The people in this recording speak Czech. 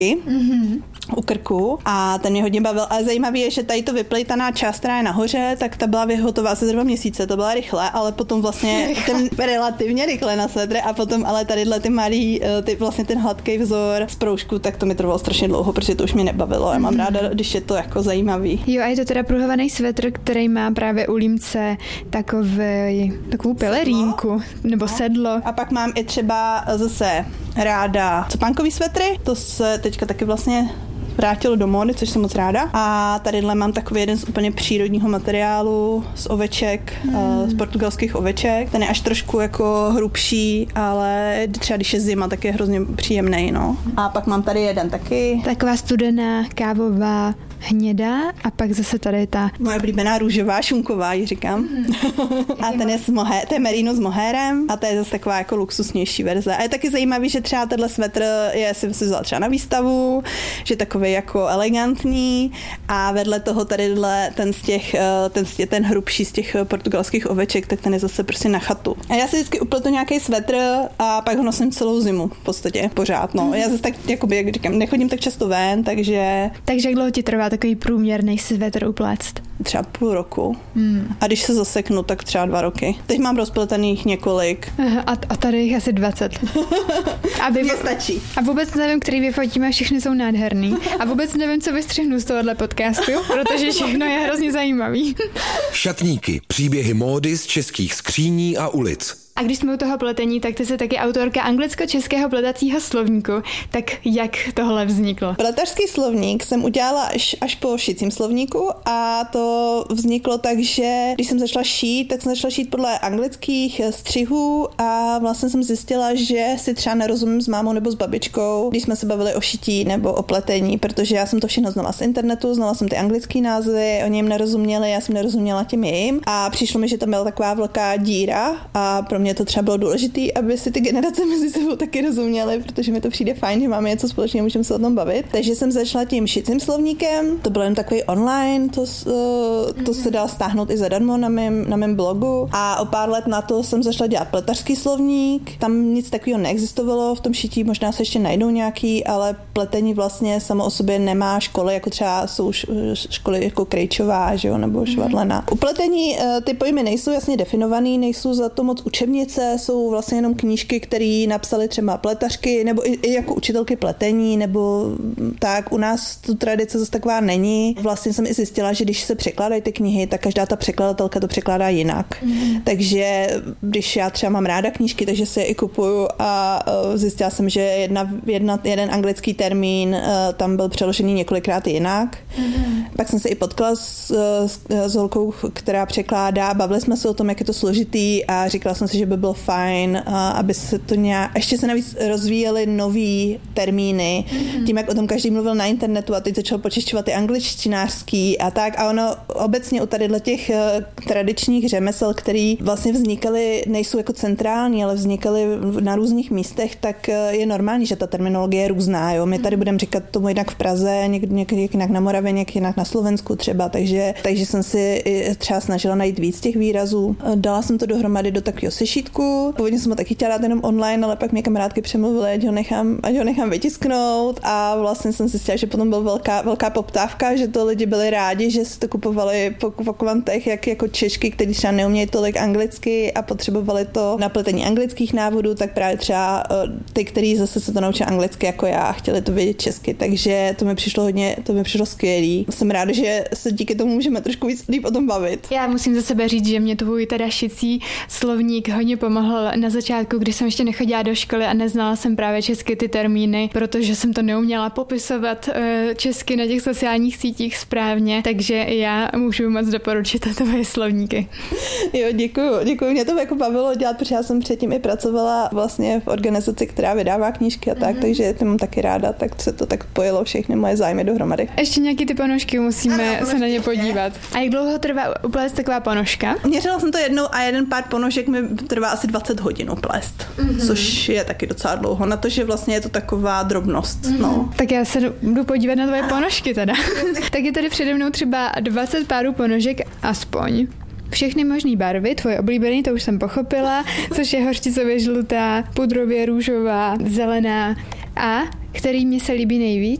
u krku a ten mě hodně bavil. Ale zajímavý je, že tady to vyplejtaná část, která je nahoře, tak ta byla vyhotová asi za 2 měsíce, to byla rychle, ale potom vlastně ten relativně rychle na svetr a potom ale tadyhle ty malý, vlastně ten hladký vzor z proužku, tak to mi trvalo strašně dlouho, protože to už mě nebavilo. Já mám ráda, když je to jako zajímavý. Jo, a je to teda pruhovaný svetr, který má právě u límce takovou pelerínku nebo sedlo. A pak mám i třeba zase ráda copánkový svetry, to se teďka taky vlastně vrátilo do módy, což jsem moc ráda. A tadyhle mám takový jeden z úplně přírodního materiálu z oveček, z portugalských oveček. Ten je až trošku jako hrubší, ale třeba když je zima, tak je hrozně příjemný, no. A pak mám tady jeden taky. Taková studená, kávová, hnědá a pak zase tady ta... Moje oblíbená růžová, šunková, ji říkám. A ten je to je merino s mohérem a to je zase taková jako luxusnější verze. A je taky zajímavý, že třeba tenhle svetr si vzala třeba na výstavu, že takový jako elegantní a vedle toho tadyhle ten hrubší z těch portugalských oveček, tak ten je zase prostě na chatu. A já si vždycky upletu nějaký svetr a pak ho nosím celou zimu v podstatě pořád, no. Já zase tak, jakoby, jak říkám, nechodím tak často ven, takže... Takže jak dlouho ti trvá takový průměrný svetr upléct? Třeba půl roku. A když se zaseknu, tak třeba 2 roky. Teď mám rozpletených několik. A tady jich asi 20. Mně stačí. A vůbec nevím, který vyfotíme, všechny jsou nádherný. A vůbec nevím, co vystřihnu z tohohle podcastu, protože všechno je hrozně zajímavý. Šatníky, příběhy módy z českých skříní a ulic. A když jsme u toho pletení, tak ty jsi taky autorka anglicko-českého pletacího slovníku. Tak jak tohle vzniklo? Pletařský slovník jsem udělala až po šicím slovníku a to vzniklo tak, že když jsem začala šít, tak jsem začala šít podle anglických střihů a vlastně jsem zjistila, že si třeba nerozumím s mámou nebo s babičkou, když jsme se bavili o šití nebo o pletení, protože já jsem to všechno znala z internetu, znala jsem ty anglické názvy, oni jim nerozuměli, já jsem nerozuměla těm jejím a přišlo mi, že tam byla taková velká díra a pro mě to třeba bylo důležité, aby si ty generace mezi sebou taky rozuměly, protože mi to přijde fajn, že máme něco společného, můžeme se o tom bavit. Takže jsem začala tím šicím slovníkem, to bylo jen takový online, to se dá stáhnout i zadarmo na mém blogu a o pár let na to jsem začala dělat pletařský slovník, tam nic takového neexistovalo, v tom šití možná se ještě najdou nějaký, ale pletení vlastně samo o sobě nemá školy, jako třeba jsou školy jako Krejčová, že jo, nebo Švadlena. U pletení ty pojmy nejsou jasně definovaný, nejsou za to moc učebnice, jsou vlastně jenom knížky, které napsaly třeba pletařky, nebo i jako učitelky pletení, nebo tak. U nás tu tradice zase taková není. Vlastně jsem i zjistila, že když se překládají ty knihy, tak každá ta překladatelka to překládá jinak. Takže když já třeba mám ráda knížky, takže si je i kupuju a zjistila jsem, že jeden anglický termín tam byl přeložený několikrát jinak. Pak jsem se i potkala s holkou, která překládá, bavili jsme se o tom, jak je to složitý a říkala jsem si, že by bylo fajn, aby se to nějak, ještě se navíc rozvíjely nový termíny, tím, jak o tom každý mluvil na internetu a teď začal počešťovat ty angličtinářský a tak a ono obecně u tadyhle těch tradičních řemesel, který vlastně vznikaly, nejsou jako centrální, ale vznikaly na různých místech, tak je normální, že ta terminologie je různá, jo. My tady budeme říkat tomu jinak v Praze, někdy jinak na Moravě, někdy jinak na Slovensku třeba, takže jsem si třeba snažila najít víc těch výrazů. Dala jsem to dohromady do takového sešítku. Původně jsem ho taky chtěla dát jenom online, ale pak mě kamarádky přemluvily, ať ho nechám vytisknout a vlastně jsem zjistila, že potom byla velká poptávka, že to lidi byli rádi, že si to kupovali po kvantech, jako Češky, kteří třeba neumějí tolik anglicky a potřebovali to na pletení anglických návodů, tak právě třeba ty, kteří zase se to naučili anglicky jako já, chtěli to vědět česky, takže to mi přišlo skvělý. Jsem ráda, že se díky tomu můžeme trošku víc líp o tom bavit. Já musím za sebe říct, že mě tvůj teda šicí slovník hodně pomohl na začátku, kdy jsem ještě nechodila do školy a neznala jsem právě česky ty termíny, protože jsem to neuměla popisovat česky na těch sociálních sítích správně, takže já můžu moc doporučit tvoje slovníky. Jo, děkuju. Mě to jako bavilo dělat, protože já jsem předtím i pracovala vlastně v organizaci, která vydává knížky a tak, takže to mám taky ráda, tak se to tak pojilo všechny moje zájmy dohromady. Ještě nějaký ty ponožky musíme se na ně podívat. A jak dlouho trvá uplést taková ponožka? Měřila jsem to jednou a jeden pár ponožek mi trvá asi 20 hodin uplést, což je taky docela dlouho, na to, že vlastně je to taková drobnost. No. Tak já se jdu podívat na tvoje ponožky teda. Tak je tady přede mnou třeba 20 párů ponožek aspoň. Všechny možný barvy, tvoje oblíbený, to už jsem pochopila, což je hořčicově žlutá, pudrově růžová, zelená. A Který mi se líbí nejvíc?